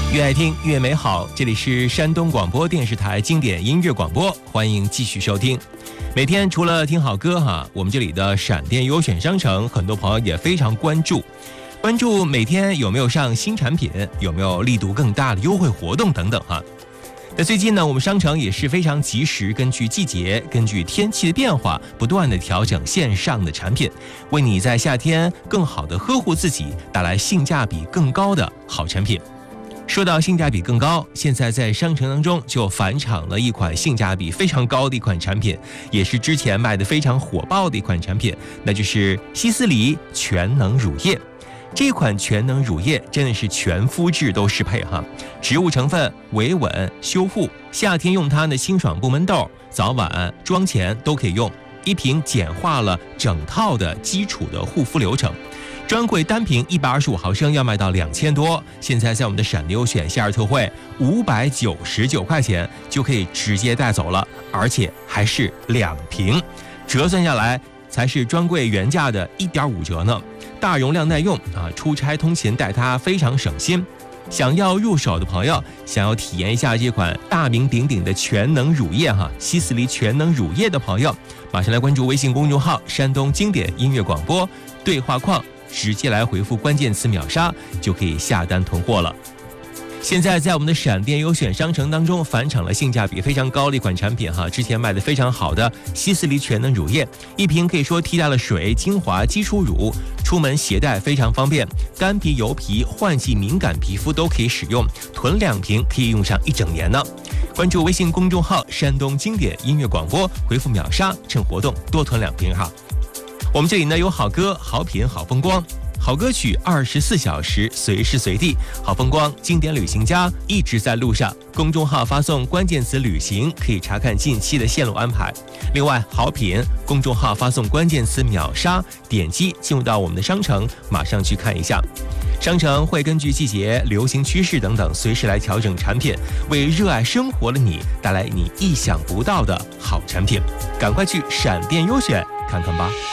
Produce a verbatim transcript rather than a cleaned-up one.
越爱听越美好，这里是山东广播电视台经典音乐广播，欢迎继续收听。每天除了听好歌哈，我们这里的闪电优选商城，很多朋友也非常关注，关注每天有没有上新产品，有没有力度更大的优惠活动等等哈。那最近呢，我们商城也是非常及时，根据季节、根据天气的变化，不断的调整线上的产品，为你在夏天更好的呵护自己，带来性价比更高的好产品。说到性价比更高，现在在商城当中就返场了一款性价比非常高的一款产品，也是之前卖的非常火爆的一款产品，那就是希思黎全能乳液。这款全能乳液真的是全肤质都适配哈，植物成分维稳修护，夏天用它呢清爽不闷痘，早晚妆前都可以用，一瓶简化了整套的基础的护肤流程。专柜单瓶一百二十五毫升要卖到两千多，现在在我们的闪流选夏日特惠五百九十九块钱就可以直接带走了，而且还是两瓶，折算下来才是专柜原价的一点五折呢。大容量耐用啊，出差通勤带它非常省心。想要入手的朋友，想要体验一下这款大名鼎鼎的全能乳液哈，希思黎全能乳液的朋友，马上来关注微信公众号山东经典音乐广播对话框，直接来回复关键词秒杀就可以下单囤货了。现在在我们的闪电优选商城当中返场了性价比非常高的一款产品哈，之前卖的非常好的希思黎全能乳液，一瓶可以说替代了水、精华、基础乳，出门携带非常方便，干皮、油皮、换季敏感皮肤都可以使用，囤两瓶可以用上一整年呢。关注微信公众号山东经典音乐广播，回复秒杀，趁活动多囤两瓶哈。我们这里呢有好歌、好品、好风光。好歌曲二十四小时随时随地，好风光经典旅行家一直在路上。公众号发送关键词旅行，可以查看近期的线路安排。另外好品公众号发送关键词秒杀，点击进入到我们的商城，马上去看一下。商城会根据季节、流行趋势等等，随时来调整产品，为热爱生活的你带来你意想不到的好产品。赶快去闪电优选看看吧。